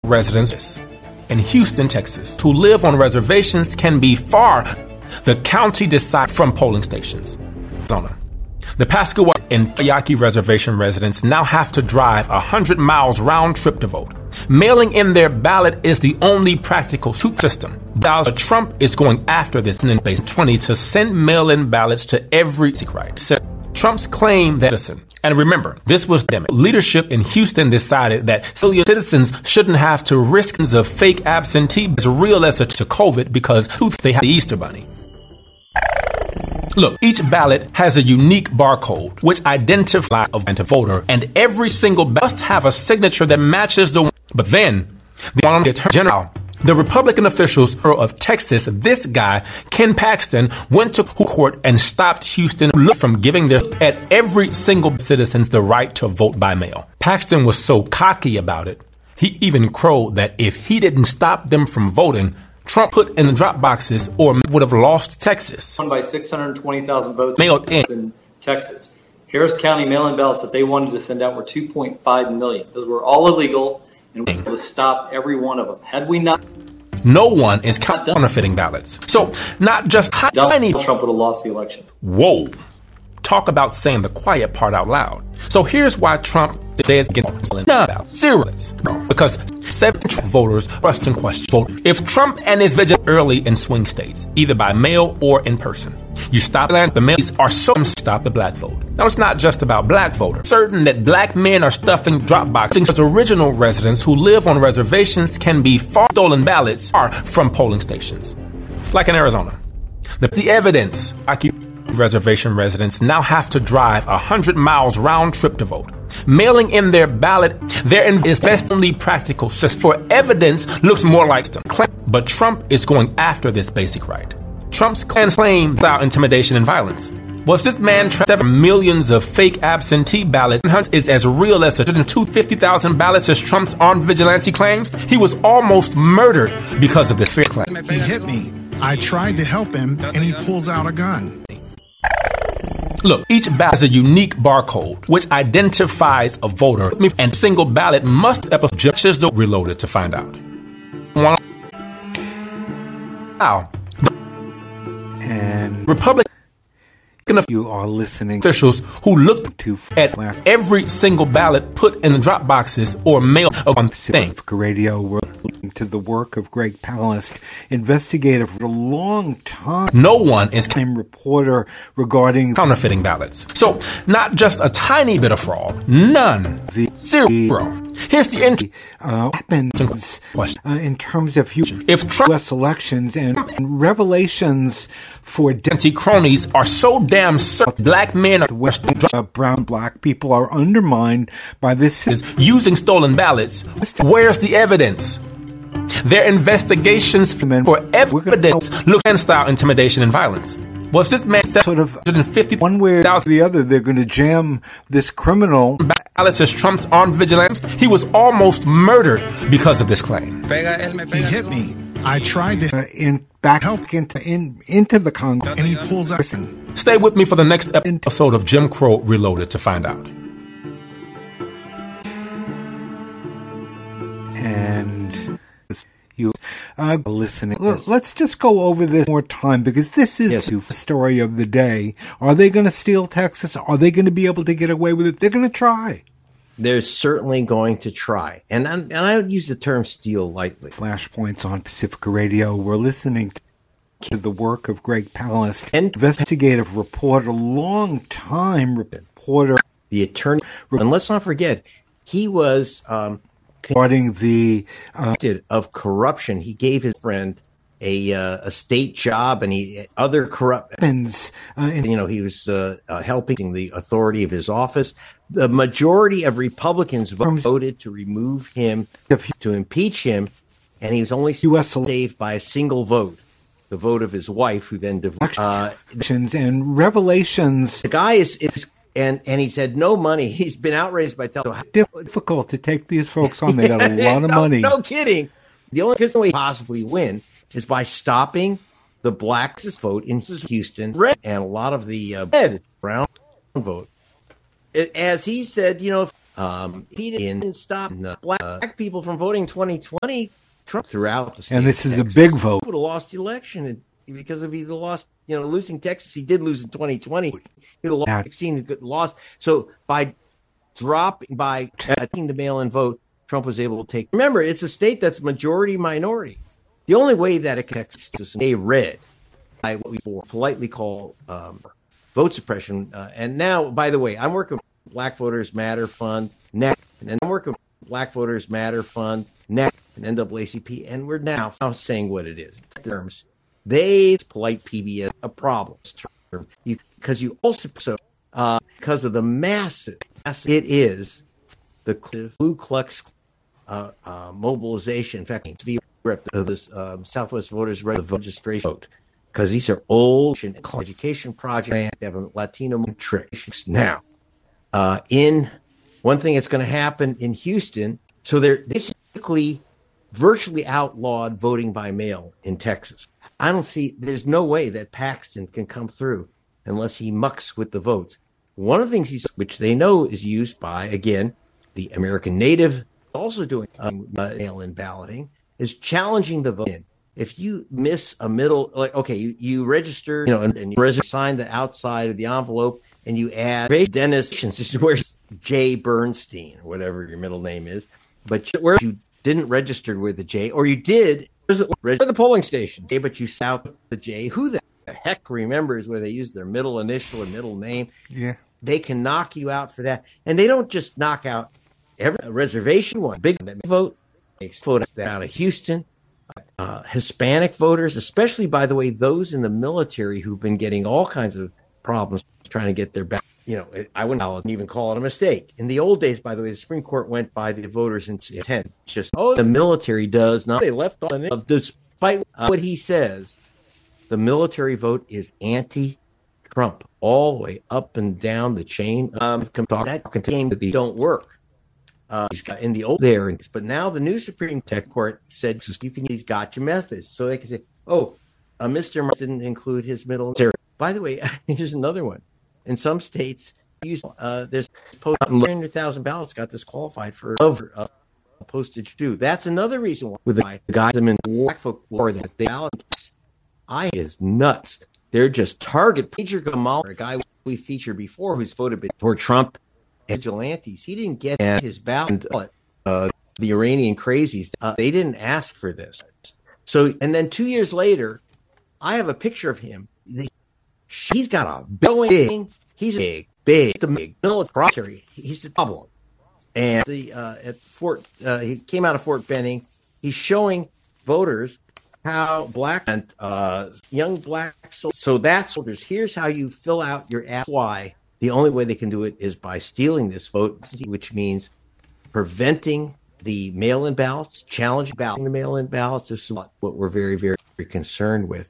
residents in Houston, Texas, who live on reservations can be far. The county decides from polling stations. The Pascagoula and Yaqui Reservation residents now have to drive 100 miles round trip to vote. Mailing in their ballot is the only practical system. Trump is going after this in base 20 to send mail-in ballots to every right. So Trump's claim that, and remember, this was leadership in Houston decided that citizens shouldn't have to risk of fake absentee as real as to COVID because they have the Easter Bunny. Look, each ballot has a unique barcode which identifies a voter, and every single ballot must have a signature that matches the one. But then, the Republican officials of Texas, this guy, Ken Paxton, went to court and stopped Houston from giving at every single citizen the right to vote by mail. Paxton was so cocky about it, he even crowed that if he didn't stop them from voting, Trump put in the drop boxes or would have lost Texas. Won by 620,000 votes mailed in Texas. Harris County mail-in ballots that they wanted to send out were 2.5 million. Those were all illegal, and we had to stop every one of them. Had we not, no one is counterfeiting ballots. So not just tiny. Trump would have lost the election. Whoa. Talk about saying the quiet part out loud. So here's why Trump says zero. Because 7 voters question. If Trump and his vision early in swing states, either by mail or in person, you stop the mails are so stop the black vote. Now it's not just about black voters. Certain that black men are stuffing drop boxes as original residents who live on reservations can be far stolen ballots are from polling stations, like in Arizona. The evidence. Reservation residents now have to drive 100 miles round trip to vote. Mailing in their ballot, is best only practical. For evidence looks more like them. But Trump is going after this basic right. Trump's claim without intimidation and violence. Was this man trapping millions of fake absentee ballots is as real as the 250,000 ballots as Trump's armed vigilante claims? He was almost murdered because of this fear claim. He hit me. I tried to help him, and he pulls out a gun. Look, each ballot has a unique barcode which identifies a voter, and single ballot must just reloaded to find out. Now, and Republican you are listening officials who looked at every single ballot put in the drop boxes or mail on thing. Radio, we're listening to the work of Greg Palast, investigator for a long time. No one is reporter regarding counterfeiting ballots. So not just a tiny bit of fraud, none, zero. Here's the happens in terms of U.S. elections and revelations for anti-cronies are so damn certain black men are brown black people are undermined by this using stolen ballots. Where's the evidence? Their investigations for evidence look and style intimidation and violence. Was this man sort of 150 one way or the other? They're going to jam this criminal. Alice as Trump's armed vigilance. He was almost murdered because of this claim. He hit me. I tried to help into the Congo, and he pulls out. Stay with me for the next episode of Jim Crow Reloaded to find out. And you are listening. Let's just go over this more time because this is the story of the day. Are they going to steal Texas? Are they going to be able to get away with it? They're going to try. They're certainly going to try. And I would use the term steal lightly. Flashpoints on Pacifica Radio. We're listening to the work of Greg Palast, investigative reporter, long-time reporter. The attorney. And let's not forget, he was regarding the of corruption. He gave his friend a state job, and he other corrupt. He was helping the authority of his office. The majority of Republicans voted to remove him, to impeach him, and he was only saved by a single vote, the vote of his wife, who then divorced. And revelations. The guy is and he's had no money. He's been outraged by difficult to take these folks on. They got a lot of money. No kidding. The only way he possibly win is by stopping the black vote in Houston and a lot of the red brown vote. As he said, He didn't stop black people from voting 2020. Trump throughout the state. And this is a big vote. He would have lost the election because if he'd lost, losing Texas, he did lose in 2020. He would have lost 16, lost. So by taking the mail-in vote, Trump was able to take. Remember, it's a state that's majority minority. The only way that it can stay red by what we politely call vote suppression. And now, by the way, I'm working with Black Voters Matter Fund, NEC, and I'm working with Black Voters Matter Fund, NEC, and NAACP, and we're now saying what it is. Terms, polite PBS a problem because you also because of the massive it is the Ku Klux mobilization. In fact, this Southwest Voters Registration vote because these are old education projects. They have a Latino tricks now. In one thing that's going to happen in Houston, so they're basically virtually outlawed voting by mail in Texas. There's no way that Paxton can come through unless he mucks with the votes. One of the things which they know is used by, again, the American Native, also doing mail-in balloting, is challenging the vote. If you miss a middle, you register, and you sign the outside of the envelope, and you add Dennis, this is where Jay Bernstein, or whatever your middle name is, but where you didn't register with the J, or you did register the polling station, but you south the J. Who the heck remembers where they use their middle initial or middle name? Yeah, they can knock you out for that, and they don't just knock out every reservation one. Big vote makes votes out of Houston. Hispanic voters, especially, by the way, those in the military who've been getting all kinds of problems trying to get their back. I wouldn't even call it a mistake. In the old days, by the way, the Supreme Court went by the voters' intent. Just, the military does not. They left on it. Despite what he says, the military vote is anti-Trump all the way up and down the chain. That contained that they don't work. He's got in the old there, but now the new Supreme Court said you can use gotcha methods, so they can say, Mr. Mark didn't include his middle. By the way, here's another one. In some states, there's 300,000 ballots got disqualified for postage due. That's another reason why the guys in black folk war that they ballots is nuts. They're just target. Major Gamal, a guy we featured before, who's voted for Trump. Vigilantes. He didn't get his ballot. The Iranian crazies. They didn't ask for this. So, and then 2 years later, I have a picture of him. He's got a big. He's big military. He's the problem. And at Fort, he came out of Fort Benning. He's showing voters how black and young black soldiers. So that's soldiers. Here's how you fill out your app. Why? The only way they can do it is by stealing this vote, which means preventing the mail-in ballots, challenging the mail-in ballots. This is what we're very, very concerned with.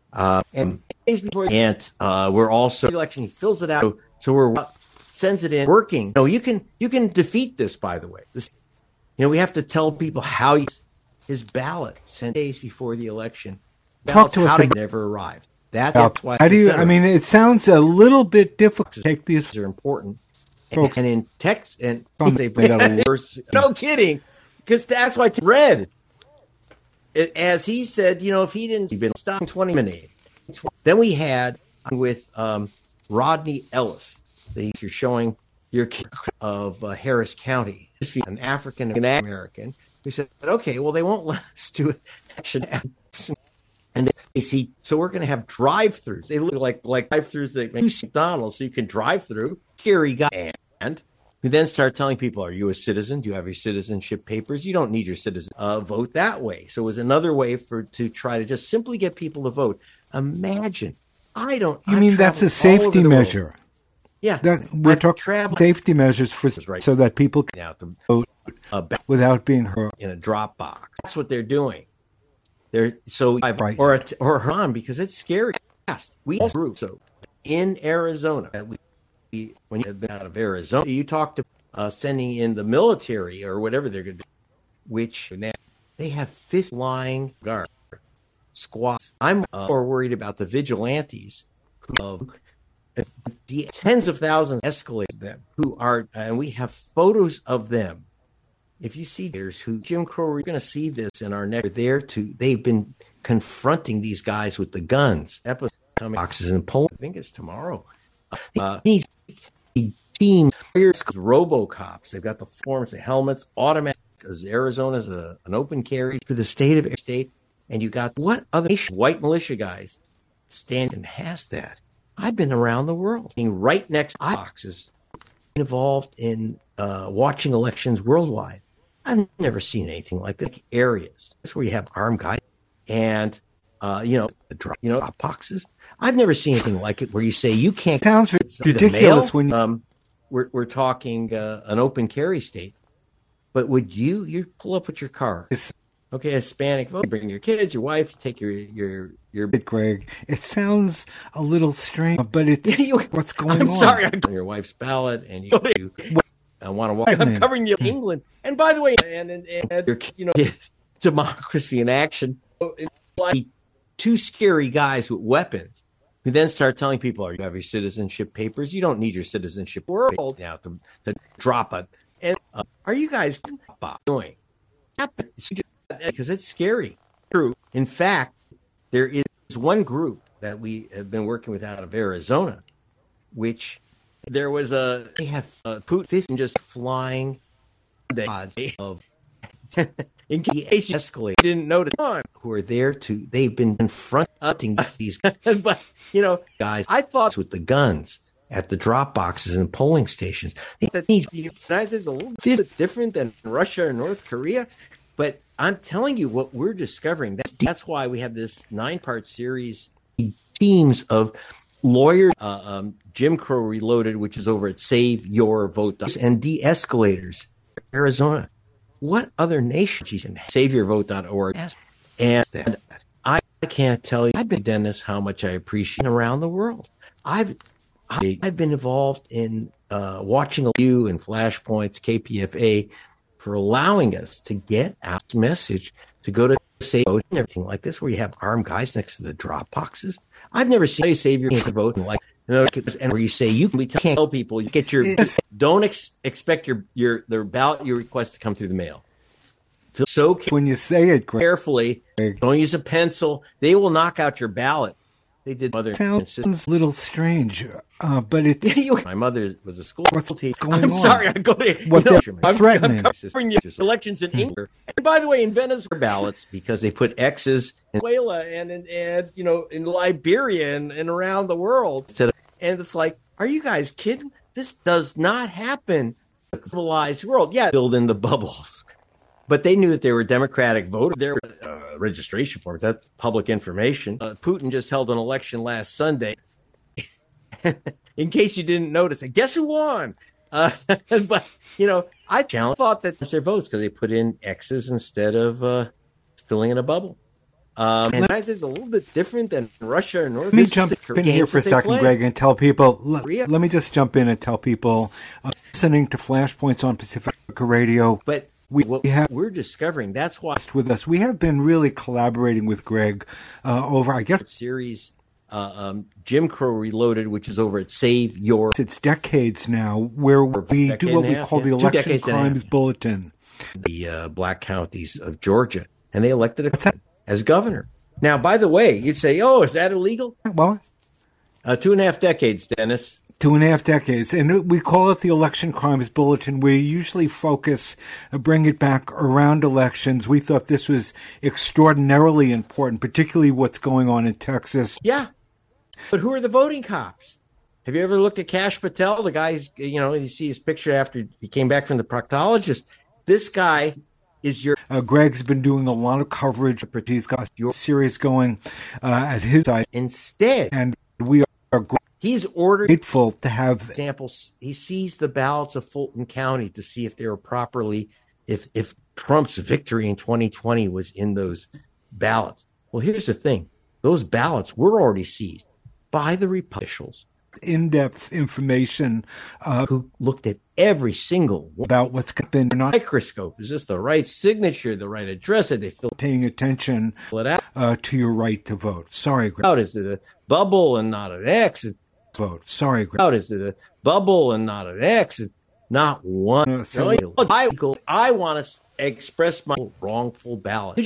And we're also election. He fills it out, so sends it in working. You can defeat this. By the way, we have to tell people how his ballot 10 days before the election. Talk to us. How never arrived. That's why. How do you? I mean, it sounds a little bit difficult to take these. Are important, and in text and they bring out a worse. No kidding, because that's why red. As he said, if he didn't, he'd been stopped 20 minutes. Then we had with Rodney Ellis. You're showing your of Harris County. You see an African American. We said, okay, well, they won't let us do action. And they see, so we're going to have drive-throughs. They look like drive-throughs that make McDonald's, so you can drive through. Here he got, and we then start telling people, "Are you a citizen? Do you have your citizenship papers? You don't need your citizen vote that way." So it was another way to try to just simply get people to vote. Imagine, that's a safety measure? Yeah, we're talking safety measures so that people can vote without being hurt in a drop box. That's what they're doing. Or Haran, because it's scary. We grew. So in Arizona, when you have been out of Arizona, you talk to sending in the military or whatever they're going to do, which now they have 50 flying guard squads. I'm more worried about the vigilantes the tens of thousands escalated them who are, and we have photos of them. If you see there's who Jim Crow, you're going to see this in our next. They've been confronting these guys with the guns. Episode coming boxes in Poland. I think it's tomorrow. Team RoboCops. They've got the forms, the helmets, automatic. Because Arizona's an open carry for the state, and you got what other white militia guys stand and has that. I've been around the world, being right next to boxes, involved in watching elections worldwide. I've never seen anything like that. Areas. That's where you have armed guys and drop boxes. I've never seen anything like it where you say you can't. Sounds ridiculous when we're talking an open carry state. But would you pull up with your car? Okay, Hispanic vote. You bring your kids, your wife, you take your Greg. It sounds a little strange, but it's what's going on. I'm sorry, I'm on your wife's ballot, and I want to walk. I'm covering you in England. And by the way, and democracy in action. It's like two scary guys with weapons who then start telling people, "You have your citizenship papers. You don't need your citizenship world now to drop it." And are you guys doing? Because it's scary. True. In fact, there is one group that we have been working with out of Arizona, which there was they have Putin just flying the odds of in case you escalate. Didn't notice who are there they've been confronting these but guys, I thought with the guns at the drop boxes and polling stations. The size is a little bit different than Russia or North Korea, but I'm telling you what we're discovering. That's why we have this 9-part series, teams of lawyers, Jim Crow Reloaded, which is over at SaveYourVote, and de-escalators, Arizona. What other nation? SaveYourVote.org. And I can't tell you, I've been, Dennis, how much I appreciate around the world. I've been involved in watching you and Flashpoints, KPFA, for allowing us to get out this message to go to Save Vote and everything like this, where you have armed guys next to the drop boxes. I've never seen you save your vote and and where you say we can't tell people you get your don't expect their ballot your request to come through the mail. So when you say it carefully, don't use a pencil. They will knock out your ballot. They did. Sounds a little strange, but it's. My mother was a school teacher. I'm sorry, I go to. I'm threatening. I'm covering elections in England, and by the way, in Venezuela ballots because they put X's in Venezuela and in Liberia and around the world. And it's like, are you guys kidding? This does not happen in a civilized world. Yeah, build in the bubbles. But they knew that they were Democratic voters. Their registration forms, that's public information. Putin just held an election last Sunday. In case you didn't notice, guess who won? But, I thought that their votes because they put in X's instead of filling in a bubble. And it's a little bit different than Russia and North. Let me jump in here for a second, Greg, and tell people. Let me just jump in and tell people listening to Flashpoints on Pacifica Radio. But we're discovering that's why with us. We have been really collaborating with Greg over, I guess, series Jim Crow Reloaded, which is over at Save Your. It's decades now where we do what we call the Election Crimes Bulletin. The black counties of Georgia, and they elected a as governor. Now, by the way, you'd say, "Oh, is that illegal?" Well, 2.5 decades, Dennis. 2.5 decades. And we call it the Election Crimes Bulletin. We usually focus, bring it back around elections. We thought this was extraordinarily important, particularly what's going on in Texas. Yeah. But who are the voting cops? Have you ever looked at Kash Patel, the guy, you see his picture after he came back from the proctologist. This guy is your... Greg's been doing a lot of coverage. He's got your series going at his side. Instead. And we are... He's ordered grateful to have examples. He sees the ballots of Fulton County to see if they were properly, if Trump's victory in 2020 was in those ballots. Well, here's the thing. Those ballots were already seized by the officials. In-depth information who looked at every single one about what's been not microscope. Is this the right signature, the right address? Are they paying attention to your right to vote? Sorry, Greg. Is it a bubble and not an X? vote. Sorry, Greg. Out is it a bubble and not an X? Not one. I want to express my wrongful ballot.